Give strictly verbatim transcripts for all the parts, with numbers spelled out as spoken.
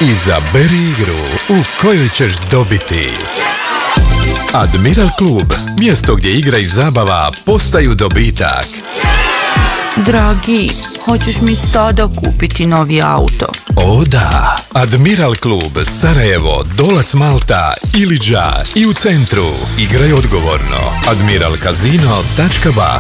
Izaberi igru u kojoj ćeš dobiti Admiral klub, mjesto gdje igra i zabava postaju dobitak. Dragi, hoćeš mi sada kupiti novi auto? O da, Admiral klub, Sarajevo, Dolac Malta, Iliđa i u centru. Igraj odgovorno. admiral casino tačka ba.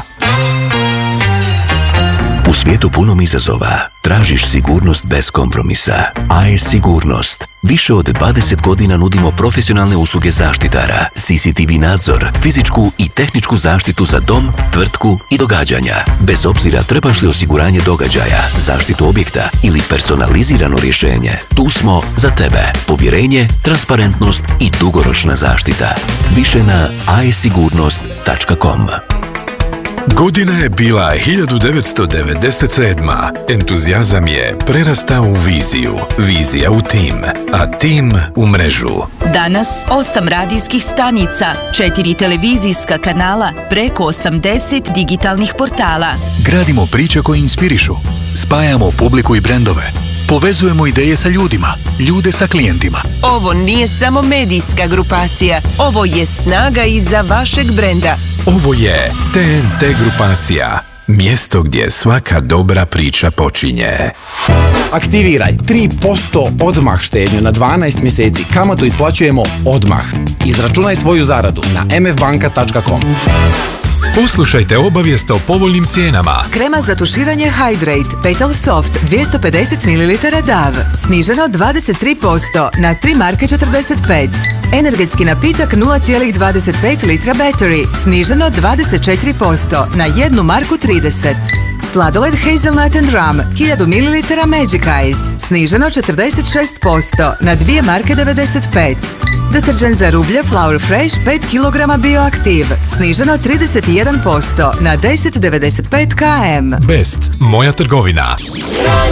U svijetu punom izazova tražiš sigurnost bez kompromisa. A E S Sigurnost. Više od dvadeset godina nudimo profesionalne usluge zaštitara, C C T V nadzor, fizičku i tehničku zaštitu za dom, tvrtku i događanja. Bez obzira trebaš li osiguranje događaja, zaštitu objekta ili personalizirano rješenje, tu smo za tebe. Povjerenje, transparentnost i dugoročna zaštita. Više na a e sigurnost tačka com. Godina je bila hiljadu devetsto devedeset sedma. Entuzijazam je prerastao u viziju, vizija u tim, a tim u mrežu. Danas osam radijskih stanica, četiri televizijska kanala, preko osamdeset digitalnih portala. Gradimo priče koje inspirišu, spajamo publiku i brendove, povezujemo ideje sa ljudima, ljude sa klijentima. Ovo nije samo medijska grupacija, ovo je snaga iza vašeg brenda. Ovo je T N T grupacija, mjesto gdje svaka dobra priča počinje. Aktiviraj tri posto odmah štednju na dvanaest mjeseci. Kamatu isplaćujemo odmah. Izračunaj svoju zaradu na em ef banka tačka com. Poslušajte obavijest o povoljnim cijenama. Krema za tuširanje Hydrate Petal Soft dvjesto pedeset mililitara D A V sniženo dvadeset tri posto na tri marke četrdeset pet. Energetski napitak nula zarez dvadeset pet litra Battery sniženo dvadeset četiri posto na jednu marku trideset. Sladoled Hazelnut and Rum hiljadu mililitara Magic Eyes sniženo četrdeset šest posto na dvije marke devedeset pet. Deterđent za rublje Flour Fresh pet kilograma Bioaktiv sniženo trideset jedan posto na deset zarez devedeset pet km. Best, moja trgovina.